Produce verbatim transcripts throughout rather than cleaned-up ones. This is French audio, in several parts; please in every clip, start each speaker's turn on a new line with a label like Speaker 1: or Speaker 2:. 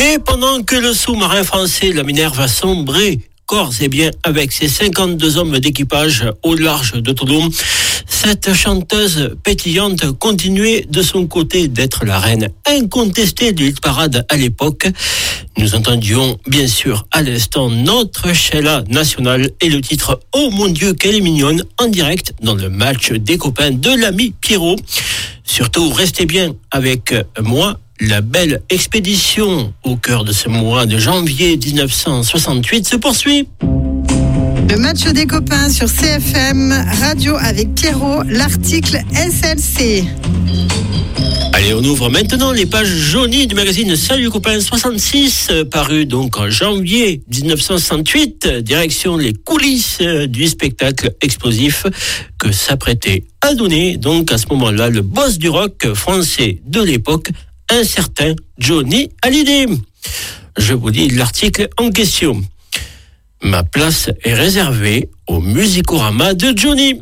Speaker 1: Et pendant que le sous-marin français, la Minerve, a sombré corps et bien avec ses cinquante-deux hommes d'équipage au large de Toulon, cette chanteuse pétillante continuait de son côté d'être la reine incontestée du hit-parade à l'époque. Nous entendions bien sûr à l'instant notre Sheila nationale et le titre « Oh mon Dieu, qu'elle est mignonne » en direct dans le match des copains de l'ami Pierrot. Surtout, restez bien avec moi. La belle expédition au cœur de ce mois de janvier dix-neuf cent soixante-huit se poursuit.
Speaker 2: Le match des copains sur C F M Radio avec Pierrot, l'article S L C.
Speaker 1: Allez, on ouvre maintenant les pages jaunies du magazine Salut copains soixante-six, paru donc en janvier dix-neuf cent soixante-huit, direction les coulisses du spectacle explosif que s'apprêtait à donner donc à ce moment-là le boss du rock français de l'époque, un certain Johnny Hallyday. Je vous lis l'article en question. Ma place est réservée au Musicorama de Johnny.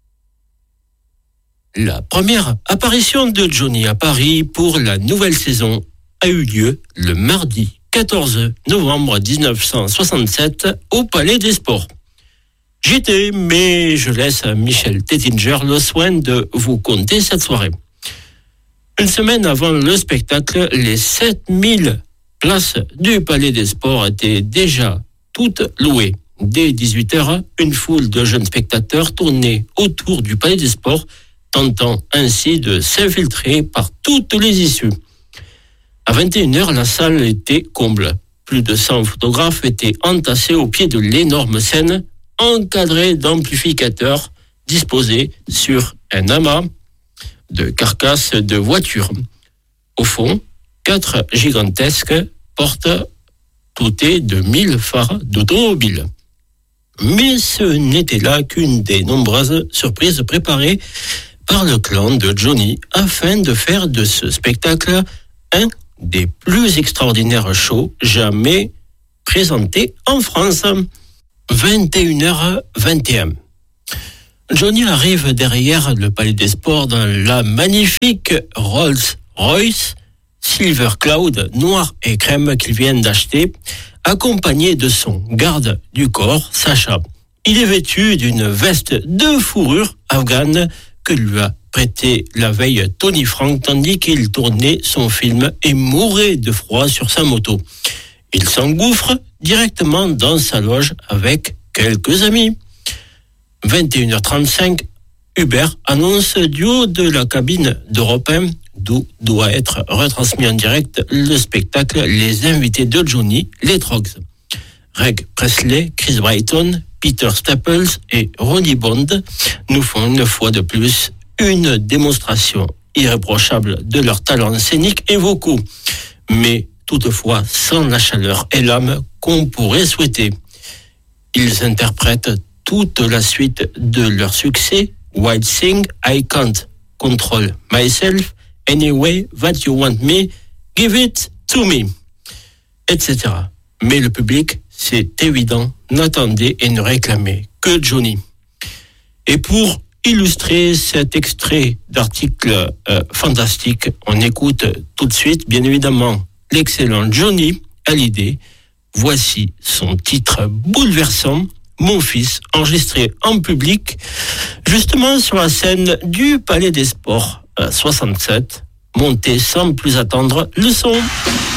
Speaker 1: La première apparition de Johnny à Paris pour la nouvelle saison a eu lieu le mardi quatorze novembre dix-neuf cent soixante-sept au Palais des Sports. J'y étais, mais je laisse à Michel Tettinger le soin de vous conter cette soirée. Une semaine avant le spectacle, les sept mille places du Palais des Sports étaient déjà toutes louées. Dès dix-huit heures, une foule de jeunes spectateurs tournait autour du Palais des Sports, tentant ainsi de s'infiltrer par toutes les issues. À vingt et une heures, la salle était comble. Plus de cent photographes étaient entassés au pied de l'énorme scène, encadrée d'amplificateurs disposés sur un amas de carcasses de voitures. Au fond, quatre gigantesques portes dotées de mille phares d'automobiles. Mais ce n'était là qu'une des nombreuses surprises préparées par le clan de Johnny afin de faire de ce spectacle un des plus extraordinaires shows jamais présentés en France. vingt et une heures vingt et un. Johnny arrive derrière le Palais des Sports dans la magnifique Rolls-Royce Silver Cloud noir et crème qu'il vient d'acheter, accompagné de son garde du corps, Sacha. Il est vêtu d'une veste de fourrure afghane que lui a prêté la veille Tony Frank tandis qu'il tournait son film et mourait de froid sur sa moto. Il s'engouffre directement dans sa loge avec quelques amis. vingt et une heures trente-cinq, Hubert annonce du haut de la cabine d'Europe un, d'où doit être retransmis en direct le spectacle Les invités de Johnny, les Trogs. Reg Presley, Chris Brighton, Peter Staples et Ronnie Bond nous font une fois de plus une démonstration irréprochable de leur talent scénique et vocaux, mais toutefois sans la chaleur et l'âme qu'on pourrait souhaiter. Ils interprètent toute la suite de leur succès, Wild Thing, I Can't Control Myself, Anyway That You Want Me, Give It To Me, et cetera. Mais le public, c'est évident, n'attendait et ne réclamait que Johnny. Et pour illustrer cet extrait d'article euh, fantastique, on écoute tout de suite, bien évidemment, l'excellent Johnny Hallyday. Voici son titre bouleversant, Mon fils, enregistré en public, justement sur la scène du Palais des Sports, euh, soixante-sept, monté sans plus attendre le son.